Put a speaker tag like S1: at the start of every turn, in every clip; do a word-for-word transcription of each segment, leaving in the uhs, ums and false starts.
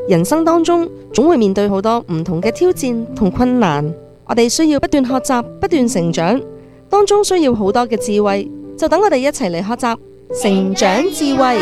S1: 人生當中總會面對好多唔同嘅挑戰同困難，我哋需要不斷學習，不斷成長，當中需要好多嘅智慧，就等我哋一齊嚟學習成長智慧。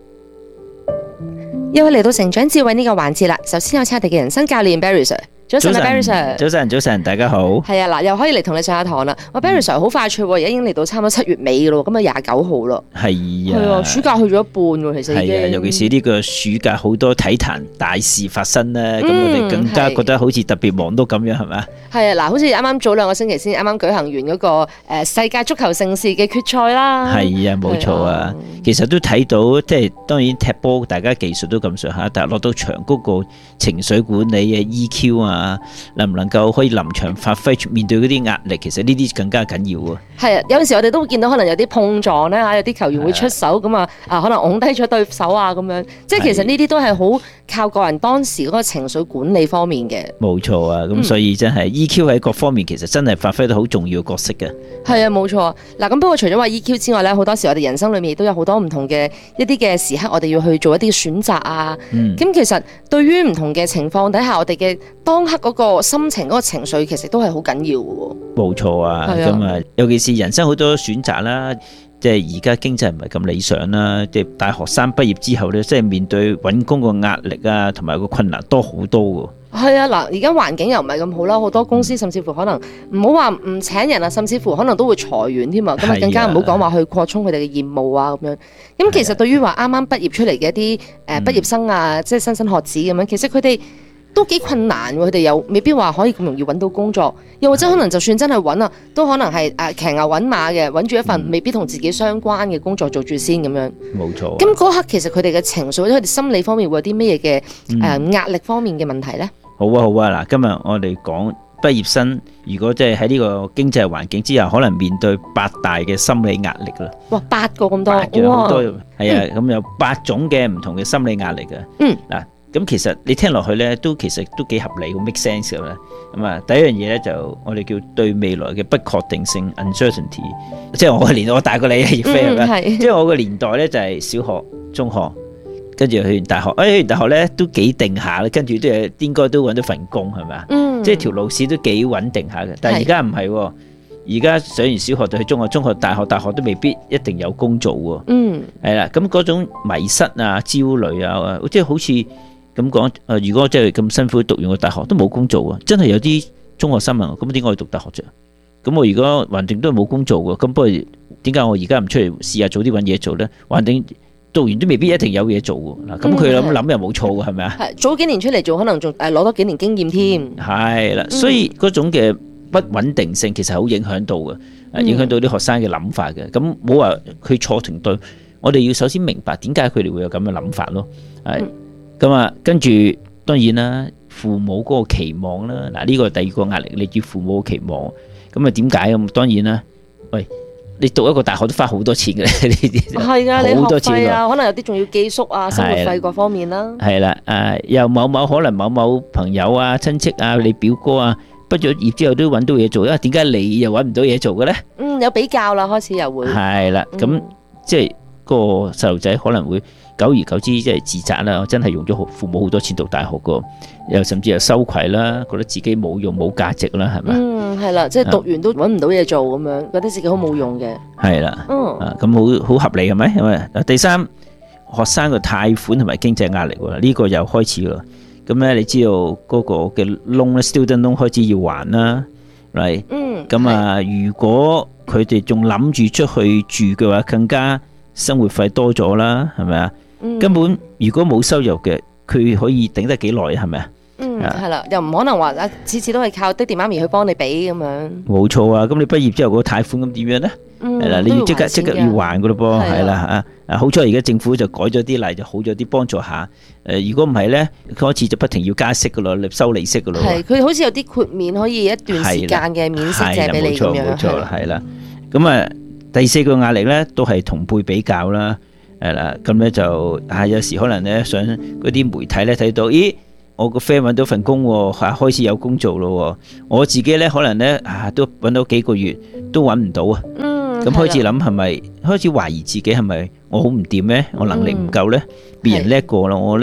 S1: 又嚟到成長智慧呢個環節啦，首先有請我哋嘅人生教練 Barry Sir。早晨啊 Barry Sir。
S2: 早晨，早晨，大家好。
S1: 係啊，嗱，又可以嚟同你上下堂啦。哇 Barry Sir 好快脆喎，而家已經嚟到差唔多七月尾咯，咁啊廿九號咯。
S2: 係啊。
S1: 係啊，暑假去咗一半喎，其實已經。
S2: 係啊，尤其是呢個暑假好多體壇大事發生咧，咁、嗯、我哋更加覺得好似特別忙碌咁樣，係咪啊？
S1: 係啊，嗱，好似啱啱早兩個星期先啱啱舉行完嗰個誒世界足球盛事嘅決賽啦。
S2: 係啊，冇錯啊。啊其實都睇到，即係當然踢波，大家技術都咁上下，但係落到場嗰個情緒管理啊、E Q 啊，能唔能夠可以臨場發揮，面對嗰啲壓力，其實呢啲更加緊要啊。係
S1: 啊，有陣時我哋都會見到可能有啲碰撞咧，有啲球員會出手咁啊，啊可能拱低咗對手啊咁樣，即係其實呢啲都係好靠個人當時嗰個情緒管理方面嘅。
S2: 冇錯啊，咁所以真係 E Q 喺各方面其實真係發揮到好重要嘅角色嘅。
S1: 係啊，冇錯。嗱，咁不過除咗話 E Q 之外咧，好多時我哋人生裏面亦都有好多唔同嘅一啲嘅時刻，我哋要去做一啲選擇啊。咁、嗯、其實對於唔同嘅情況底下，我哋嘅當刻嗰個心情嗰個情緒，其實都係好緊要嘅。
S2: 冇錯啊，咁啊，尤其是人生好多選擇啦，即係而家經濟唔係咁理想啦，即係大學生畢業之後咧，即係面對揾工個壓力啊，同埋個困難多好多喎。
S1: 係啊，嗱，而家環境又唔係咁好啦，好多公司甚至乎可能唔好話唔請人啊，甚至乎可能都會裁員添啊，咁啊更加唔好講話去擴充佢哋嘅業務啊咁樣。咁其實對於話啱啱畢業出嚟嘅一啲誒畢業生啊，即係新生學子咁樣，其實佢哋都幾困難喎，佢哋又未必話可以咁容易揾到工作，又或者可能就算真係揾啊，都可能係誒騎牛揾馬嘅，揾住一份未必同自己相關嘅工作做住先咁樣。
S2: 冇錯。咁
S1: 嗰刻其實佢哋嘅情緒或者佢哋心理方面會有啲咩嘢嘅誒壓力方面嘅問題咧？
S2: 好啊好啊，嗱，今日我哋講畢業生，如果即係喺呢個經濟環境之下，可能面對八大嘅心理壓力啦。
S1: 哇，八個咁多，
S2: 八樣好多，係啊，咁有八種嘅唔同嘅心理壓力嘅。嗯，嗱。咁其實你聽落去咧，都其實都幾合理，好 make sense 嘅啦。咁啊，第一樣嘢咧就我哋叫對未來嘅不確定性 uncertainty， 即係我嘅年代，我大過你啊，葉飛係咪？即係我嘅年代咧就係小學、中學，跟住去完大學，誒去完大學咧都幾定下啦，跟住都係應該都揾到份工係咪啊？嗯，即係條路線都幾穩定下嘅。但係而家唔係喎，而家上完小學就去中學，中學大學，大學都未必一定有工做喎。嗯，係啦，咁嗰種迷失啊、焦慮啊，即係好似〜咁講，誒，如果真係咁辛苦讀完個大學都冇工做啊，真係有啲中學生問，咁點解要讀大學啫？咁我如果橫掂都係冇工做嘅，咁不過點解我而家唔出嚟試下早啲揾嘢做咧？橫掂讀完都未必一定有嘢做喎。嗱，咁佢諗諗又冇錯嘅，係咪啊？係
S1: 早幾年出嚟做，可能仲誒攞多幾年經驗添。
S2: 係啦，所以嗰種嘅不穩定性其實好影響到嘅，影響到啲學生嘅諗法嘅。咁冇話佢錯定對，我哋要首先明白點解佢哋會有咁嘅諗法咯，係。咁啊，跟住當然啦，父母嗰個期望啦，嗱、這、呢個第二個壓力，你叫父母嘅期望，咁啊點解咁？當然啦，喂，你讀一個大學都花好多錢嘅呢啲，
S1: 係噶，好多錢啊，可能有啲仲要寄宿啊，生活費各方面啦。
S2: 係啦，誒，又某某可能某某朋友啊、親戚啊、你表哥啊，畢咗業之後都揾到嘢做，因為點解你又揾唔到嘢做嘅咧？嗯，
S1: 有比較啦，開始又會。係
S2: 啦，咁、嗯、即係個細路仔可能會。久而久之，即係自責啦！我真係用咗父母好多錢讀大學個，又甚至又羞愧啦，覺得自己冇用冇價值啦，係咪？
S1: 嗯，係啦，即係讀完都揾唔到嘢做咁樣，覺得自己好冇用嘅。係啦，嗯，啊咁好好合理係咪？係咪？第三，學生嘅貸款同埋經濟壓力喎，呢、呢個又開始啦。咁咧，你知道嗰個嘅 loan 咧 ，student loan 開始要還啦，係。嗯。咁啊，如果佢哋仲諗住出去住嘅話，更加生活費多咗啦，係咪啊？根本如果冇收入嘅，佢可以頂得幾耐係咪啊？嗯，係啦，又唔可能話啊，次次都係靠爹哋媽咪去幫你俾咁樣。冇錯啊，咁你畢業之後嗰個貸款咁點樣咧？係啦，你要即刻即刻要還噶咯噃，係啦啊啊！好彩而家政府就改咗啲例，就好咗啲，幫助下。誒，如果唔係咧，佢開始就不停要加息噶咯，收利息噶咯。係，佢好似有啲豁免，可以一段時間嘅免息借俾你咁樣。冇錯，冇錯，係啦。咁啊，第四個壓力咧，都係同輩比較啦。係啦，咁咧就啊，有時可能咧上嗰啲媒體咧睇到，咦，我個 friend 揾到份工喎，嚇開始有工做咯，我自己咧可能咧啊都揾到幾個月都揾唔到啊，嗯，咁開始諗係咪開始懷疑自己係咪我好唔掂咧，我能力唔夠咧，別人叻過啦我咧，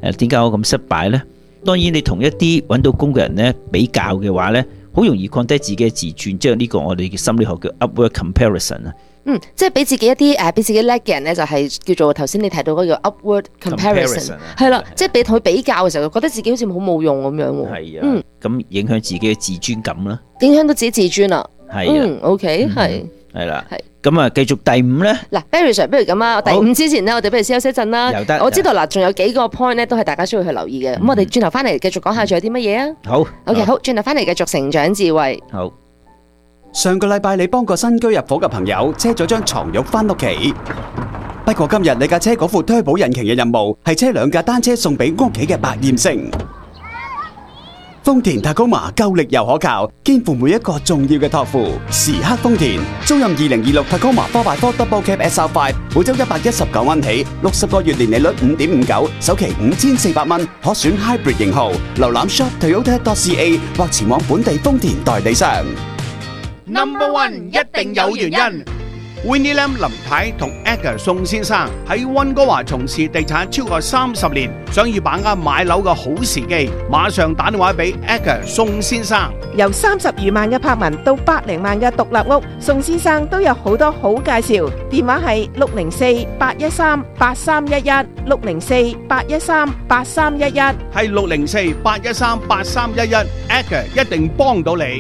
S2: 誒點解我咁失敗咧？當然你同一啲揾到工嘅人咧比較嘅話咧，好容易降低自己嘅自尊，即係呢個我哋嘅心理學叫 upward comparison 啊。
S3: 嗯，即係俾自己一啲誒，俾自己叻嘅人咧，就係叫做頭先你提到嗰個 upward comparison， 係啦，即係俾同佢比較嘅時候，覺得自己好似好冇用咁樣喎。
S2: 係啊，咁影響自己嘅自尊感啦，
S3: 影響到自己自尊啦。
S2: 係啊，
S3: 嗯 ，OK，係
S2: 係啦，係。咁啊，繼續第五咧。嗱
S3: ，Barry Sir，不如咁啊，第五之前咧，我哋不如休息一陣啦。
S2: 又得。
S3: 我知道嗱，仲有幾個 point 咧，都係大家需要去留意嘅。咁我哋轉頭翻嚟繼續講下，仲有啲乜嘢啊？
S2: 好。
S3: OK，好，轉頭翻嚟繼續成長智慧。
S2: 好。
S4: 上個禮拜你幫個新居入伙嘅朋友車咗張床褥翻屋企，不過今日你架車嗰副turbo引擎嘅任務係車兩架單車送俾屋企嘅百厭星。豐田塔高馬夠力又可靠，肩負每一個重要嘅託付。時刻豐田，租任二零二六塔高馬 four by four Double Cab S R five， 每周一百一十九蚊起，六十個月年利率五點五九，首期五千四百蚊，可選 Hybrid 型號。瀏覽 shop toyota dot c a 或前往本地豐田代理商。
S5: Number one 一定有原因。Winnie Lam 林太同 Edgar 宋先生喺溫哥華從事地產超過三十年，想要把握買樓嘅好時機，馬上打電話俾 Edgar 宋先生。
S6: 由三十餘萬嘅柏文到百零萬嘅獨立屋，宋先生都有好多好介紹。電話係六零四八一三八三一一，六零四八一三八三一一，
S5: 係六零四八一三八三一一 ，Edgar 一定幫到你。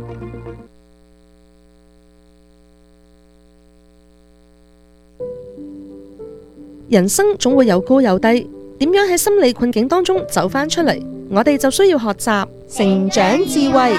S3: 人生總會有高有低，點樣喺心理困境當中走返出嚟？我哋就需要學習成長智慧。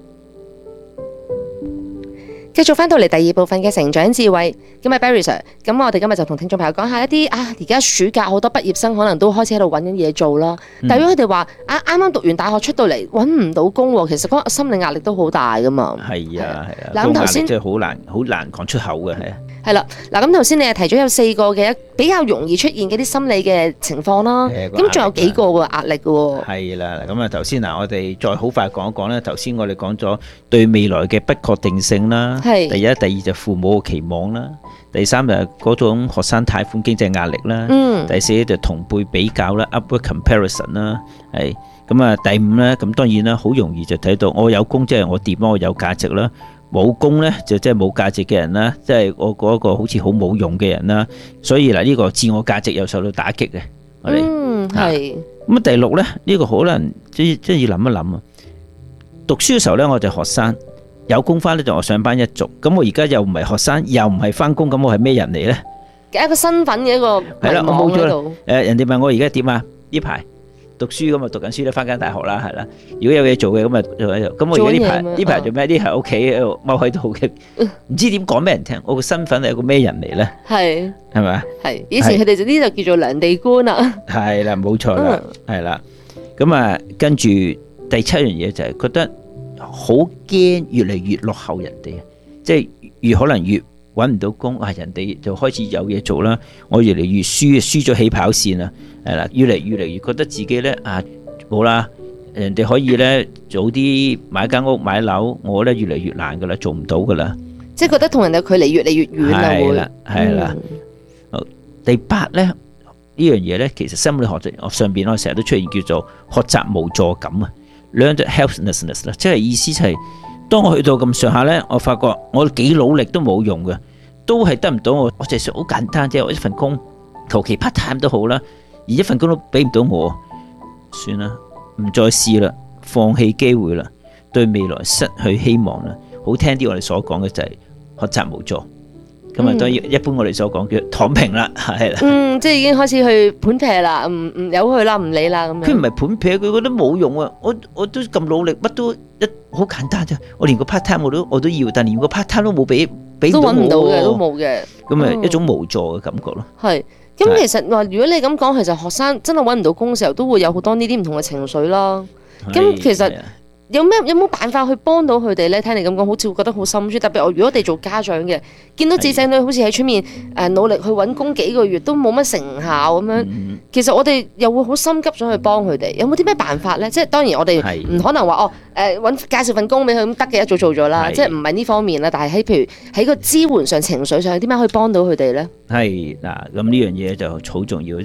S3: 繼續翻到嚟第二部分嘅成長智慧，咁啊 Barry Sir，咁我哋今日就同聽眾朋友講下一啲啊，而家暑假好多畢業生可能都開始喺度揾緊嘢做啦。嗯、但係如果佢哋話啊，啱啱讀完大學出到嚟揾唔到工，其實嗰個心理壓力都好大噶嘛。
S2: 係啊係啊，
S3: 嗱咁頭先
S2: 即係好難好難講出口嘅係啊。
S3: 係啦，嗱咁頭先你係提咗有四個嘅比較容易出現嘅啲心理嘅情況啦，咁仲有幾個嘅壓力嘅喎。
S2: 係啦，咁啊頭先嗱，我哋再好快講一講咧。頭先我哋講咗對未來嘅不確定性啦，第一、第二就父母嘅期望啦，第三就係嗰種學生貸款經濟壓力啦，嗯、第四就同輩比較啦 ，upward comparison 啦，係咁啊。第五咧，咁當然啦，好容易就睇到我有工即係我掂，我有價值啦。冇工咧就即係冇價值嘅人啦，即係我嗰個好似好冇用嘅人啦，所以嗱呢個自我價值又受到打擊嘅。我哋
S3: 嗯係
S2: 咁啊第六咧呢個可能即係即係要諗一諗啊。讀書嘅時候咧我就學生，有工翻咧就我上班一族，咁我而家又唔係學生，又唔係翻工，咁我係咩人嚟咧？
S3: 一個身份嘅一個
S2: 係啦，我冇咗啦。誒，人哋問我而家點啊？呢排讀書咁啊，讀緊書都翻緊大學啦，係啦。如果有嘢做嘅咁啊，做喺度。咁我而家呢排呢排做咩？呢排屋企喺度踎喺度嘅，唔知點講俾人聽。我個身份係個咩人嚟咧？係係咪？係
S3: 以前佢哋就呢就叫做良地官啦。
S2: 係啦，冇錯啦，係啦。咁啊，跟住第七樣嘢就係覺得好驚越嚟越落後人哋，即係越可能越揾唔到工啊，人哋就開始有嘢做啦。我越嚟越輸，輸咗起跑線啦。係啦，越嚟越嚟越覺得自己咧啊冇啦，人哋可以咧早啲買間屋買樓，我咧越嚟越難噶啦，做唔到噶啦。
S3: 即係覺得同人哋距離越嚟越遠啦。
S2: 係啦，係啦。好，第八咧呢樣嘢咧，其實心理學上邊我成日都出現叫做學習無助感啊 ，learned helplessness 啦，即係意思就係當我去到咁上下咧，我發覺我幾努力都冇用嘅，都係得唔到我。我就係好簡單啫，我一份工求其 part time 都好啦。而一份工都俾唔到我，算啦，唔再試啦，放棄機會啦，對未來失去希望啦。好聽啲，我哋所講嘅就係學習無助。咁啊，當然一般我哋所講叫躺平啦，係啦。
S3: 嗯，即係已經開始去盤撇啦，唔唔由佢啦，唔理啦咁樣。
S2: 佢唔係盤撇，佢覺得冇用啊！我我都咁努力，乜都一好簡單啫。我連個 part time 我都我都要，但連個 part time 都冇俾俾到我。
S3: 都揾唔到嘅，都冇嘅。
S2: 咁啊，一種無助嘅感覺咯。
S3: 係。咁其實話，如果你咁講，其實學生真係揾唔到工嘅時候，都會有好多呢啲唔同嘅情緒啦。咁其實有咩有冇辦法去幫到佢哋咧？聽你咁講，好似會覺得好心酸。特別我如果我哋做家長嘅，見到自己仔女好似喺出面誒努力去揾工幾個月都冇乜成效咁樣，嗯、其實我哋又會好心急想去幫佢哋。有冇啲咩辦法咧？即係當然我哋唔可能話哦誒揾介紹份工俾佢咁得嘅，一早做咗啦。即係唔係呢方面啦。但係喺譬如喺個支援上、情緒上，點樣可以幫到佢哋咧？
S2: 係嗱，咁呢樣嘢就好重要，即係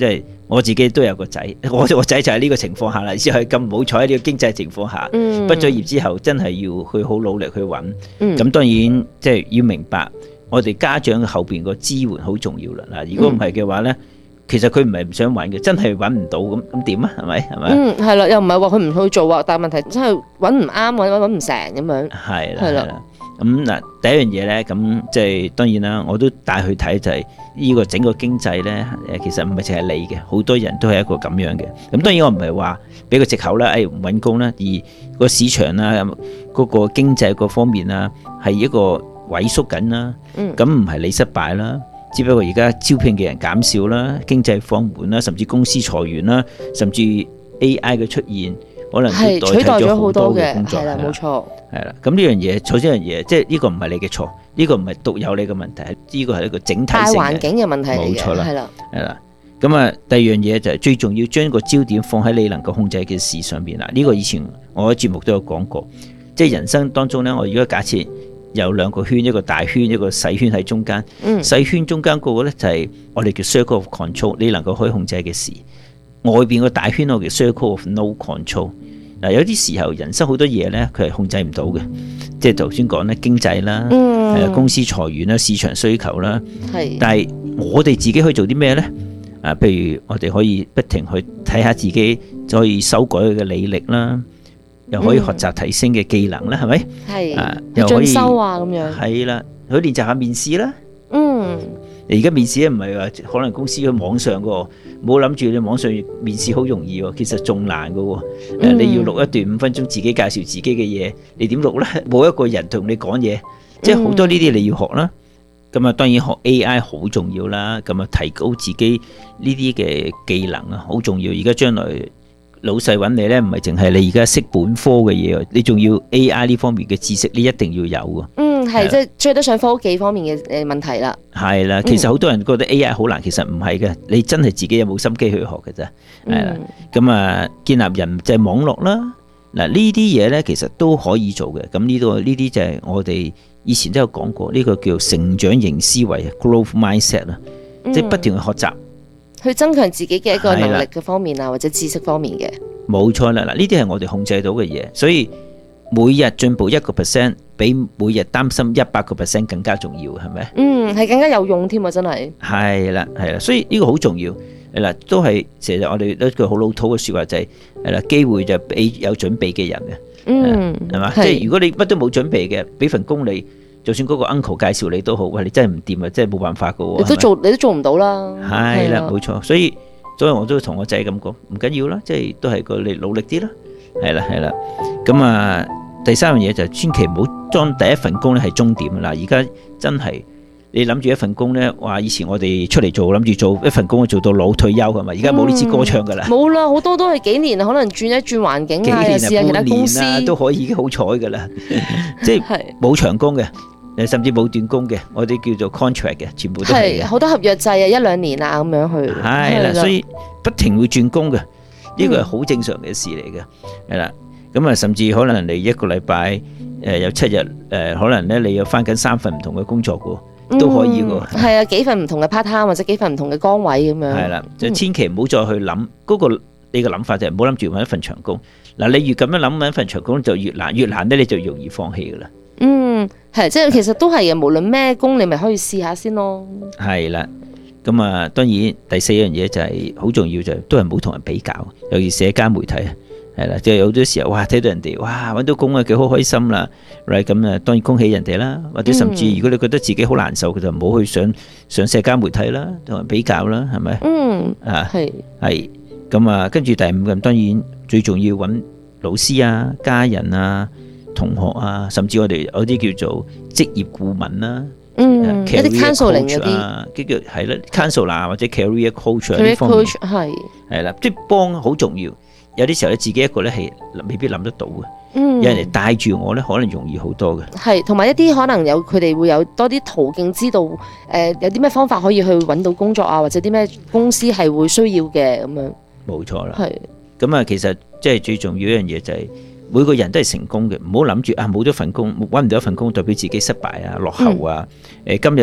S2: 我自己都有個仔，我個仔就係呢個情況下啦，先係咁唔好彩喺呢個經濟情況下，嗯、畢咗業之後真係要去好努力去揾。咁、嗯、當然即係要明白，我哋家長後邊個支援好重要啦。嗱，如果唔係嘅話咧，其實佢唔係唔想揾嘅，真係揾唔到咁咁點啊？係咪係咪？嗯，
S3: 係啦，又唔係話佢唔去做啊，但係問題真係揾唔啱，揾揾唔成咁樣。
S2: 係啦，係啦。咁嗱，第一樣嘢咧，咁即係當然啦，我都帶去睇就係呢個整個經濟咧，誒，其實唔係淨係你嘅，好多人都係一個咁樣嘅。咁當然我唔係話俾個藉口啦，誒唔揾工啦，而個市場啊，嗰個經濟各方面啊，係一個萎縮緊啦。咁唔係你失敗啦，只不過而家招聘嘅人減少啦，經濟放緩啦，甚至公司裁員啦，甚至 A I 嘅出現，可能
S3: 係取代咗好多嘅工作。係啦，冇錯。
S2: 係啦，咁呢樣嘢，首先一樣嘢，即係呢個唔係你嘅錯，呢個唔係獨有你嘅問題，呢個係一個整體性嘅
S3: 大環境嘅問題嚟嘅，
S2: 冇錯啦，
S3: 係啦，
S2: 係啦。咁啊，第二樣嘢就係最重要，將個焦點放喺你能夠控制嘅事上邊啦。呢個以前我喺節目都有講過，即係人生當中咧，我如果假設有兩個圈，一個大圈，一個細圈喺中間，嗯、細圈中間嗰個咧就係我哋叫 circle of control，你能夠可以控制嘅事。外邊個大圈我叫 circle of no control。嗱，有啲時候人生好多嘢咧，佢係控制唔到嘅，即係頭先講咧經濟啦，嗯、公司裁員啦，市場需求啦，係。但係我哋自己可以做啲咩咧？啊，譬如我哋可以不停去睇下自己，就可以修改佢嘅履歷啦，又可以學習提升嘅技能啦，係咪？係。啊，又可以進修啊咁樣。係啦，去練習下面試啦。嗯。而家面試咧唔係話可能公司喺網上個，冇諗住你網上面試好容易喎，其實仲難噶喎。嗯、你要錄一段五分鐘自己介紹自己嘅嘢，你點錄咧？冇一個人同你講嘢，即係好多呢啲你要學啦。咁啊，當然學 A I 好重要啦。咁啊，提高自己呢啲嘅技能啊，好重要。而家將來老細揾你咧，唔係淨係你而家識本科嘅嘢，你仲要 A I 呢方面嘅知識，你一定要有啊。嗯，
S3: 係即係追得上科技方面嘅誒問題啦。係
S2: 啦，其實好多人覺得 A I 好難，其實唔係嘅，你真係自己有冇心機去學嘅啫。係啦，咁啊，建立人際網絡啦，嗱呢啲嘢咧，其實都可以做嘅。咁呢度呢啲就係我哋以前都有講過，呢個叫成長型思維 （growth mindset） 啊，即係不斷去學習。
S3: 去增強自己嘅一個能力嘅方面啊，或者知識方面嘅，
S2: 冇錯啦。嗱，呢啲係我哋控制到嘅嘢，所以每日進步一個 percent，比每日擔心一百個 percent 更加重要，係咪？
S3: 嗯，係更加有用添啊！真係。係
S2: 啦，係啦，所以呢個好重要。係啦，都係成日我哋一句好老土嘅說話就係，係啦，機會就俾有準備嘅人嘅。嗯，係嘛？即係如果你乜都冇準備嘅，俾份工你。就算嗰個 uncle 介紹你都好，喂，你真係唔掂啊，真係冇辦法噶喎。
S3: 你都做，你都做唔到啦。
S2: 係啦，冇錯。所以，所以我都同我仔咁講，唔緊要啦，即係都係個你努力啲啦。係啦，係啦。咁啊，第三樣嘢就千祈唔好當第一份工咧係終點啦。而家真係你諗住一份工咧，話以前我哋出嚟做諗住做一份工做到老退休係咪？而家冇呢支歌唱噶啦。
S3: 冇啦，好多都係幾年，可能轉一轉環境啊，試下其他公司
S2: 都可以已經好彩噶啦。即係冇長工嘅。甚至冇斷工嘅，我哋叫做 contract 嘅，全部都係
S3: 好多合約制啊，一兩年啊咁樣去。
S2: 係啦，所以不停會轉工嘅，呢個係好正常嘅事嚟嘅，係啦。咁啊，甚至可能你一個禮拜誒有七日誒，可能咧你有翻緊三份唔同嘅工作嘅，都可以嘅。
S3: 係啊，幾份唔同嘅 part time 或者幾份唔同嘅崗位咁樣。
S2: 係啦，就千祈唔好再去諗嗰個你嘅諗法就係唔好諗住揾一份長工。嗱，你越咁樣諗揾一份長工就越難，越難咧你就容易放棄噶啦。
S3: 嗯，係，即係其實都係嘅，無論咩工，你咪可以試下先咯。
S2: 係啦，咁啊，當然第四樣嘢就係好重要，就係都係唔好同人比較，尤其社交媒體啊，係啦，即係有好多時候，哇，睇到人哋哇揾到工啊，幾好開心啦，咁啊，當然恭喜人哋啦，或者甚至如果你覺得自己好難受，佢就唔好去上上社交媒體啦，同人比較啦，係咪？嗯，啊，係係，咁啊，跟住第五咁，當然最重要揾老師啊、家人啊。同學啊，甚至我哋有啲叫做職業顧問啦，
S3: 嗯，一啲 counseling 嗰啲，
S2: 叫叫係啦 counselor 或者 career coach 呢方面係係啦，即係幫好重要。有啲時候你自己一個咧係未必諗得到嘅，嗯，有人嚟帶住我咧，可能容易好多嘅。係，同埋一啲可能有佢哋會有多啲途徑，知道誒、呃、有啲咩方法可以去揾到工作啊，或者啲咩公司係會需要嘅咁樣。冇錯啦，係咁啊，其實即係最重要一樣嘢就係、是。每個人都係成功嘅，唔好諗住啊冇咗份工，揾唔到一份工代表自己失敗啊、落後啊。誒、嗯，今日